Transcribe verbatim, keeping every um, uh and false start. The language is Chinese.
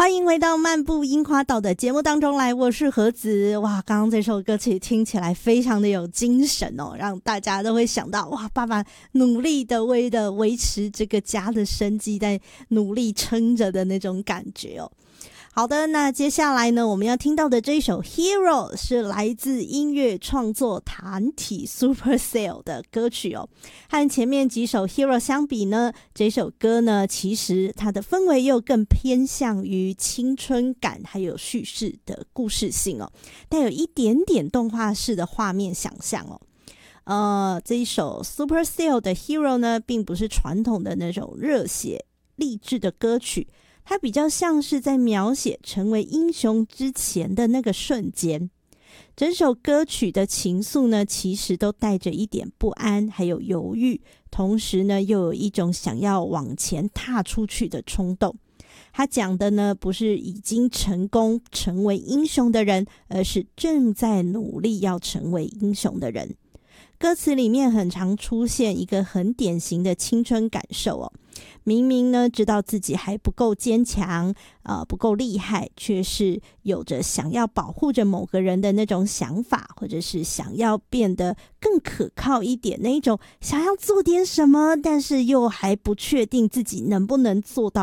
欢迎回到漫步樱花岛的节目当中来，我是何子。哇，刚刚这首歌曲听起来非常的有精神哦，让大家都会想到哇，爸爸努力的为了维持这个家的生计，在努力撑着的那种感觉哦。好的，那接下来呢，我们要听到的这一首 Hero 是来自音乐创作团体 Supercell 的歌曲哦。和前面几首 Hero 相比呢，这首歌呢，其实它的氛围又更偏向于青春感，还有叙事的故事性哦，带有一点点动画式的画面想象哦。呃，这一首 Supercell 的 Hero 呢，并不是传统的那种热血励志的歌曲，它比较像是在描写成为英雄之前的那个瞬间。整首歌曲的情愫呢，其实都带着一点不安还有犹豫，同时呢又有一种想要往前踏出去的冲动。他讲的呢，不是已经成功成为英雄的人，而是正在努力要成为英雄的人。歌词里面很常出现一个很典型的青春感受哦，明明呢知道自己还不够坚强，呃不够厉害，却是有着想要保护着某个人的那种想法，或者是想要变得更可靠一点，那一种想要做点什么，但是又还不确定自己能不能做到